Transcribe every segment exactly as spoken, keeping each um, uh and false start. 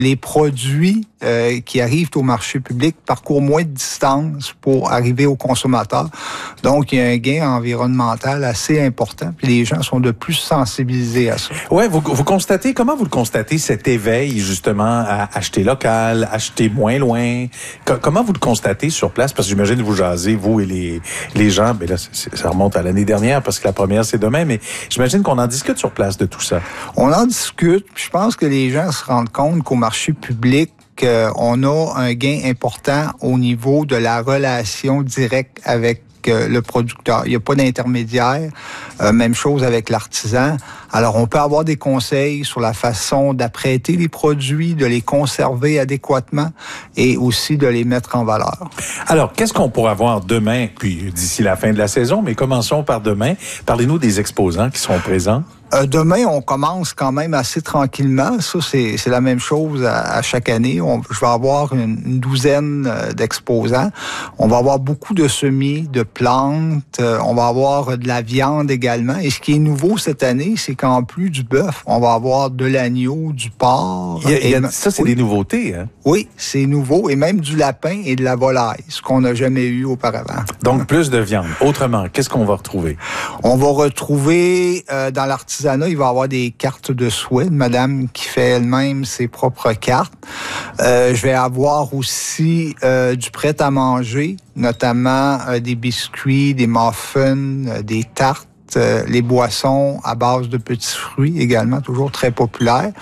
Les produits euh, qui arrivent au marché public parcourent moins de distance pour arriver au consommateur. Donc, il y a un gain environnemental assez important. Puis les gens sont de plus sensibilisés à ça. Ouais, vous, vous constatez, comment vous le constatez, cet éveil, justement, à acheter local, acheter moins loin? Co- comment vous le constatez sur place? Parce que j'imagine vous jasez, vous et les, les gens. Ben là, c'est, ça remonte à l'année dernière parce que la première, c'est demain. Mais j'imagine qu'on en discute sur place de tout ça. On en discute. Puis je pense que les gens se rendent compte qu'au marché public, euh, on a un gain important au niveau de la relation directe avec euh, le producteur. Il n'y a pas d'intermédiaire. Euh, même chose avec l'artisan. Alors, on peut avoir des conseils sur la façon d'apprêter les produits, de les conserver adéquatement et aussi de les mettre en valeur. Alors, qu'est-ce qu'on pourra voir demain, puis d'ici la fin de la saison? Mais commençons par demain. Parlez-nous des exposants qui seront présents. Euh, demain, on commence quand même assez tranquillement. Ça, c'est, c'est la même chose à, à chaque année. On, je vais avoir une, une douzaine euh, d'exposants. On va avoir beaucoup de semis, de plantes. Euh, on va avoir de la viande également. Et ce qui est nouveau cette année, c'est qu'en plus du bœuf, on va avoir de l'agneau, du porc. Il y a, il y a, et, ça, c'est oui, des nouveautés, hein? Oui, c'est nouveau. Et même du lapin et de la volaille, ce qu'on n'a jamais eu auparavant. Donc, plus de viande. Autrement, qu'est-ce qu'on va retrouver? On va retrouver euh, dans l'artisanat, il va y avoir des cartes de souhait, une madame qui fait elle-même ses propres cartes. Euh, je vais avoir aussi euh, du prêt-à-manger, notamment euh, des biscuits, des muffins, euh, des tartes, euh, les boissons à base de petits fruits également, toujours très populaires.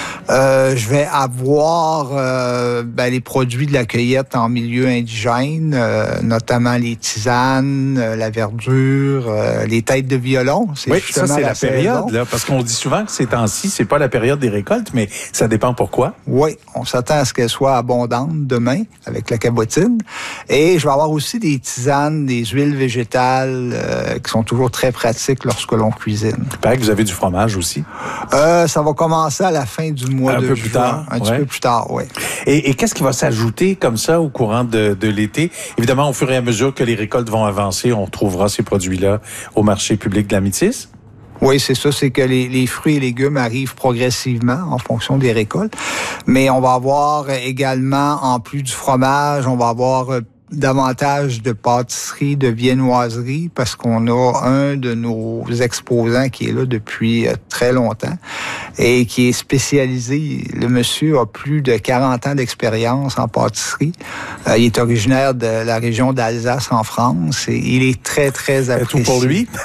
Euh, je vais avoir euh, ben, les produits de la cueillette en milieu indigène, euh, notamment les tisanes, euh, la verdure, euh, les têtes de violon. C'est oui, justement ça, c'est la, la période, saison. là, parce qu'on dit souvent que ces temps-ci, c'est pas la période des récoltes, mais ça dépend pourquoi. Oui, on s'attend à ce qu'elle soit abondante demain avec la cabotine. Et je vais avoir aussi des tisanes, des huiles végétales euh, qui sont toujours très pratiques lorsque l'on cuisine. Il paraît que vous avez du fromage aussi. Euh, ça va commencer à la fin du mois un de peu juin. Plus tard, un ouais. petit peu plus tard, oui. Et, et qu'est-ce qui va s'ajouter comme ça au courant de, de l'été? Évidemment, au fur et à mesure que les récoltes vont avancer, on retrouvera ces produits-là au marché public de la Métis? Oui, c'est ça, c'est que les, les fruits et légumes arrivent progressivement en fonction des récoltes. Mais on va avoir également, en plus du fromage, on va avoir davantage de pâtisserie, de viennoiserie, parce qu'on a un de nos exposants qui est là depuis très longtemps et qui est spécialisé. Le monsieur a plus de quarante ans d'expérience en pâtisserie. Euh, il est originaire de la région d'Alsace en France et il est très, très apprécié. Tout pour lui?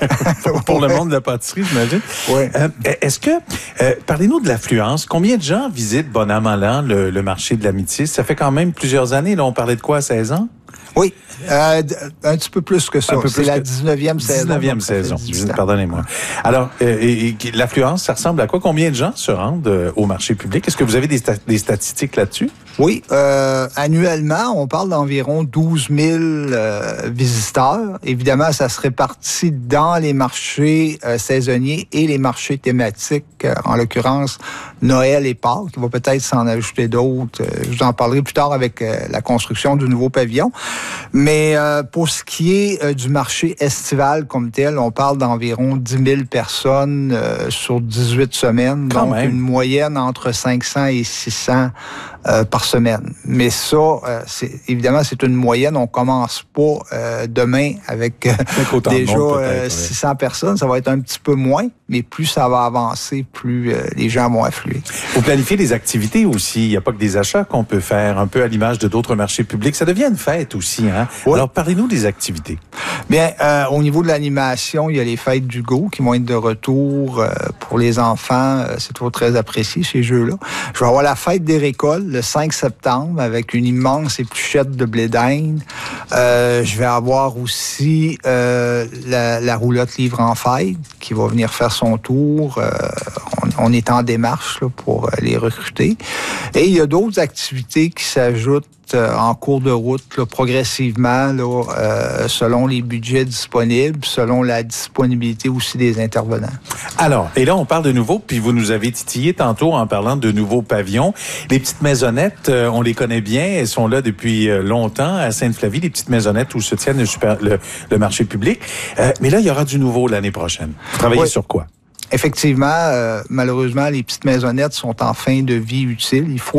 Pour le monde de la pâtisserie, j'imagine. Oui. Euh, est-ce que, euh, parlez-nous de l'affluence. Combien de gens visitent bon an, mal an le, le marché de la Métis? Ça fait quand même plusieurs années. Là, on parlait de quoi, à seize ans? Oui, euh, un petit peu plus que ça. C'est la dix-neuvième saison. dix-neuvième saison, pardonnez-moi. Alors, euh, et, et, l'affluence, ça ressemble à quoi? Combien de gens se rendent euh, au marché public? Est-ce que vous avez des, sta- des statistiques là-dessus? Oui, euh, annuellement, on parle d'environ douze mille euh, visiteurs. Évidemment, ça se répartit dans les marchés euh, saisonniers et les marchés thématiques, euh, en l'occurrence Noël et Pâques. Il va peut-être s'en ajouter d'autres. Euh, je vous en parlerai plus tard avec euh, la construction du nouveau pavillon. Mais euh, pour ce qui est euh, du marché estival comme tel, on parle d'environ dix mille personnes euh, sur dix-huit semaines. Quand donc même. Une moyenne entre cinq cents et six cents euh, par semaine. Mais ça, euh, c'est, évidemment, c'est une moyenne. On commence pas euh, demain avec euh, déjà monde, euh, six cents personnes. Ça va être un petit peu moins, mais plus ça va avancer, plus euh, les gens vont affluer. Vous planifiez des activités aussi. Il n'y a pas que des achats qu'on peut faire, un peu à l'image de d'autres marchés publics. Ça devient une fête aussi, hein? Oui. Alors, parlez-nous des activités. Bien, euh, au niveau de l'animation, il y a les fêtes du Go qui vont être de retour euh, pour les enfants. Euh, c'est toujours très apprécié, ces jeux-là. Je vais avoir la fête des récoltes le cinq septembre avec une immense épluchette de blé d'Inde. Euh, je vais avoir aussi euh, la, la roulotte livre en fête qui va venir faire son tour. Euh, on, on est en démarche là, pour les recruter. Et il y a d'autres activités qui s'ajoutent en cours de route, là, progressivement, là, euh, selon les budgets disponibles, selon la disponibilité aussi des intervenants. Alors, et là, on parle de nouveau, puis vous nous avez titillé tantôt en parlant de nouveaux pavillons. Les petites maisonnettes, euh, on les connaît bien, elles sont là depuis longtemps à Sainte-Flavie, les petites maisonnettes où se tiennent le, super, le, le marché public. Euh, mais là, il y aura du nouveau l'année prochaine. Vous travaillez oui. sur quoi? Effectivement, euh, malheureusement, les petites maisonnettes sont en fin de vie utile. Il faut